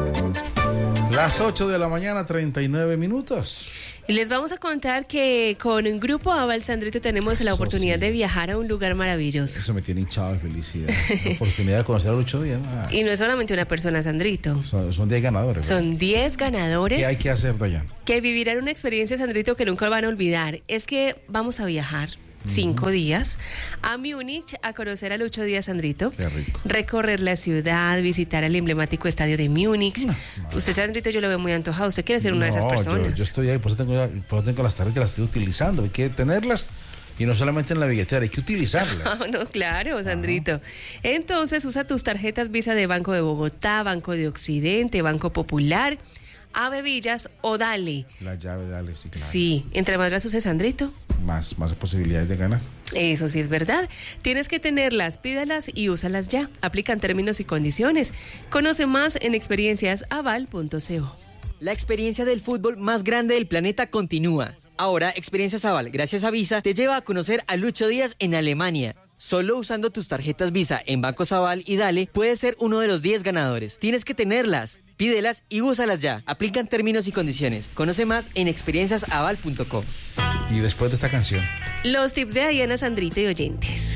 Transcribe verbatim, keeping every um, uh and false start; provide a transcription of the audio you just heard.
Las ocho de la mañana, treinta y nueve minutos. Y les vamos a contar que con un grupo Aval, Sandrito, tenemos la Eso oportunidad sí. de viajar a un lugar maravilloso. Eso me tiene hinchado de felicidad. La oportunidad de conocer a Lucho Díaz. Ah, Y no es solamente una persona, Sandrito. son, son diez ganadores. ¿verdad? Son diez ganadores ¿Qué hay que hacer, Dayan? que vivirán una experiencia, Sandrito, que nunca van a olvidar. Es que vamos a viajar cinco días a Múnich a conocer a Lucho Díaz, Sandrito. Qué rico. Recorrer la ciudad, visitar el emblemático estadio de Múnich. No, Usted, Sandrito, yo lo veo muy antojado. Usted quiere ser una de esas No, personas. Yo, yo estoy ahí, por eso, tengo, por eso tengo las tarjetas, las estoy utilizando. Hay que tenerlas y no solamente en la billetera, hay que utilizarlas. Ah, no, claro, Sandrito. Entonces usa tus tarjetas Visa de Banco de Bogotá, Banco de Occidente, Banco Popular, Ave Villas o Dale. La llave, dale, sí, claro. Sí, entre más las uses, Sandrito. Más, más posibilidades de ganar. Eso sí es verdad. Tienes que tenerlas, pídalas y úsalas ya. Aplican términos y condiciones. Conoce más en experiencias aval punto co. La experiencia del fútbol más grande del planeta continúa. Ahora, Experiencias Aval, gracias a Visa, te lleva a conocer a Lucho Díaz en Alemania. Solo usando tus tarjetas Visa en Bancos Aval y Dale, puedes ser uno de los diez ganadores. Tienes que tenerlas, pídelas y úsalas ya. Aplican términos y condiciones. Conoce más en experiencias aval punto co. Y después de esta canción. Los tips de Diana, Sandrita y oyentes.